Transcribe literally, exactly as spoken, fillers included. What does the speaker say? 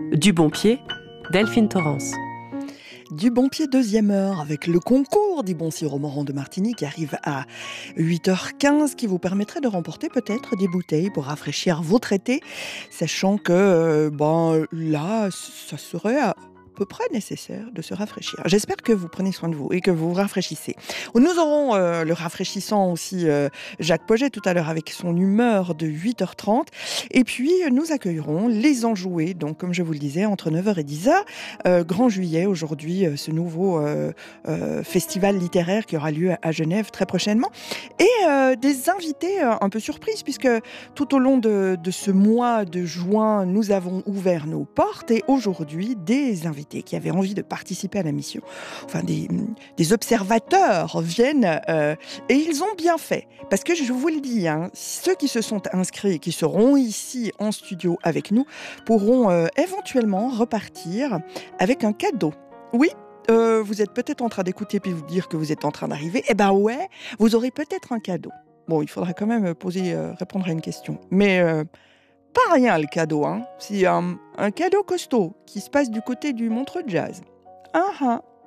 Du bon pied, Delphine Torrance. Du bon pied, deuxième heure, avec le concours du bon sirop Moran de Martigny qui arrive à huit heures quinze, qui vous permettrait de remporter peut-être des bouteilles pour rafraîchir votre été, sachant que euh, ben, là, ça serait à peu près nécessaire de se rafraîchir. J'espère que vous prenez soin de vous et que vous vous rafraîchissez. Nous aurons euh, le rafraîchissant aussi euh, Jacques Poget tout à l'heure avec son humeur de huit heures trente. Et puis nous accueillerons les enjoués, donc comme je vous le disais, entre neuf heures et dix heures. Euh, Grand Juillet aujourd'hui, euh, ce nouveau euh, euh, festival littéraire qui aura lieu à Genève très prochainement. Et euh, des invités euh, un peu surprises, puisque tout au long de, de ce mois de juin, nous avons ouvert nos portes et aujourd'hui, des invités qui avaient envie de participer à la mission, enfin des, des observateurs viennent euh, et ils ont bien fait. Parce que je vous le dis, hein, ceux qui se sont inscrits et qui seront ici en studio avec nous pourront euh, éventuellement repartir avec un cadeau. Oui, euh, vous êtes peut-être en train d'écouter puis vous dire que vous êtes en train d'arriver. Eh ben ouais, vous aurez peut-être un cadeau. Bon, il faudra quand même poser, euh, répondre à une question. Mais... Euh, pas rien le cadeau, hein. C'est un, un cadeau costaud qui se passe du côté du Montreux Jazz. Ah ah.